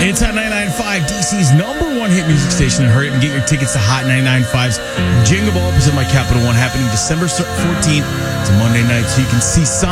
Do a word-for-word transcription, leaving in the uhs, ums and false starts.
It's Hot ninety-nine point five, D C's number one hit music station. And hurry up and get your tickets to Hot ninety-nine point five's Jingle Ball presented by Capital One, happening December fourteenth. It's a Monday night, so you can see Sonic